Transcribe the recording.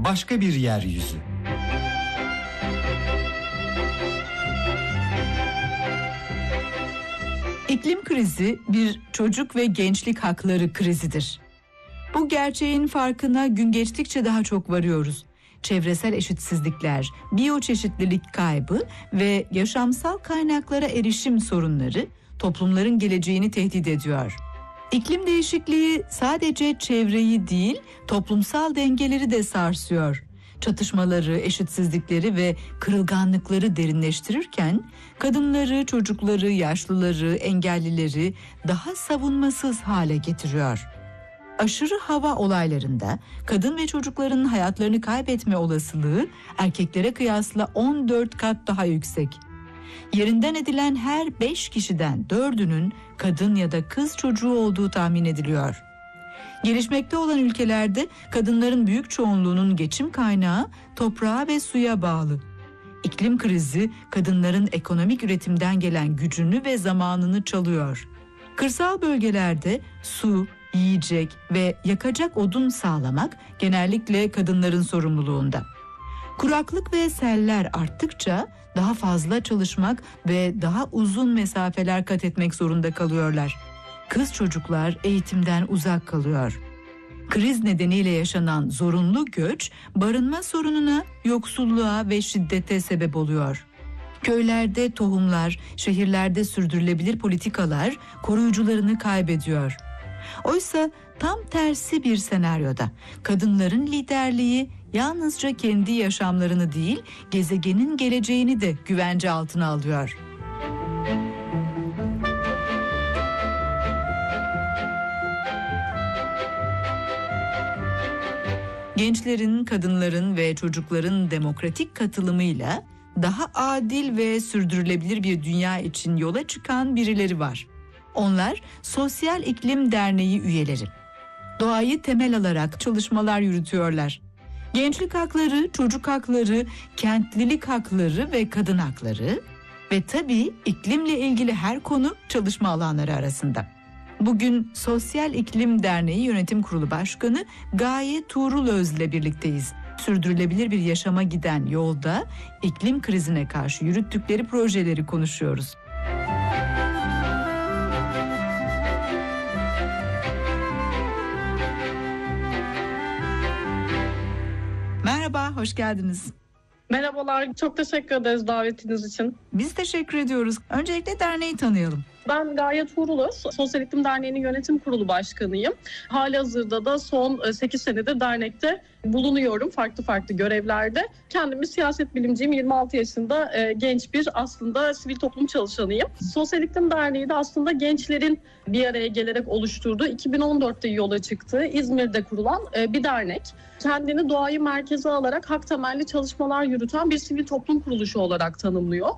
başka bir yeryüzü. İklim krizi bir çocuk ve gençlik hakları krizidir. Bu gerçeğin farkına gün geçtikçe daha çok varıyoruz. Çevresel eşitsizlikler, biyoçeşitlilik kaybı ve yaşamsal kaynaklara erişim sorunları toplumların geleceğini tehdit ediyor. İklim değişikliği sadece çevreyi değil, toplumsal dengeleri de sarsıyor. Çatışmaları, eşitsizlikleri ve kırılganlıkları derinleştirirken kadınları, çocukları, yaşlıları, engellileri daha savunmasız hale getiriyor. Aşırı hava olaylarında kadın ve çocukların hayatlarını kaybetme olasılığı erkeklere kıyasla 14 kat daha yüksek. Yerinden edilen her 5 kişiden 4'ünün kadın ya da kız çocuğu olduğu tahmin ediliyor. Gelişmekte olan ülkelerde kadınların büyük çoğunluğunun geçim kaynağı toprağa ve suya bağlı. İklim krizi kadınların ekonomik üretimden gelen gücünü ve zamanını çalıyor. Kırsal bölgelerde su, yiyecek ve yakacak odun sağlamak genellikle kadınların sorumluluğunda. Kuraklık ve seller arttıkça daha fazla çalışmak ve daha uzun mesafeler kat etmek zorunda kalıyorlar. Kız çocuklar eğitimden uzak kalıyor. Kriz nedeniyle yaşanan zorunlu göç, barınma sorununa, yoksulluğa ve şiddete sebep oluyor. Köylerde tohumlar, şehirlerde sürdürülebilir politikalar koruyucularını kaybediyor. Oysa tam tersi bir senaryoda kadınların liderliği yalnızca kendi yaşamlarını değil, gezegenin geleceğini de güvence altına alıyor. Gençlerin, kadınların ve çocukların demokratik katılımıyla daha adil ve sürdürülebilir bir dünya için yola çıkan birileri var. Onlar Sosyal İklim Derneği üyeleri. Doğayı temel alarak çalışmalar yürütüyorlar. Gençlik hakları, çocuk hakları, kentlilik hakları ve kadın hakları ve tabii iklimle ilgili her konu çalışma alanları arasında. Bugün Sosyal İklim Derneği Yönetim Kurulu Başkanı Gaye Tuğrulöz ile birlikteyiz. Sürdürülebilir bir yaşama giden yolda iklim krizine karşı yürüttükleri projeleri konuşuyoruz. Merhaba, hoş geldiniz. Merhabalar, çok teşekkür ederiz davetiniz için. Biz teşekkür ediyoruz. Öncelikle derneği tanıyalım. Ben Gaye Tuğrulöz, Sosyal İklim Derneği'nin yönetim kurulu başkanıyım. Halihazırda da son 8 senedir dernekte bulunuyorum farklı görevlerde. Kendimi siyaset bilimciyim, 26 yaşında genç bir aslında sivil toplum çalışanıyım. Sosyal İklim Derneği de aslında gençlerin bir araya gelerek oluşturduğu 2014'te yola çıktığı İzmir'de kurulan bir dernek. Kendini doğayı merkeze alarak hak temelli çalışmalar yürüten bir sivil toplum kuruluşu olarak tanımlıyor.